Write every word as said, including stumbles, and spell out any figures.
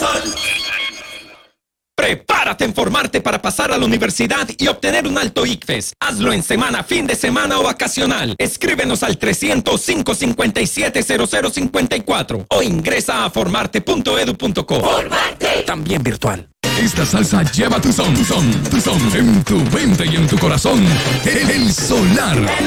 Sol. Prepárate en formarte para pasar a la universidad y obtener un alto I C F E S. Hazlo en semana, fin de semana o vacacional. Escríbenos al trescientos, cinco cincuenta y siete, cero cero cincuenta y cuatro o ingresa a formarte punto edu punto co. Formarte. También virtual. Esta salsa lleva tu son, tu son, tu son en tu mente y en tu corazón. El Solar.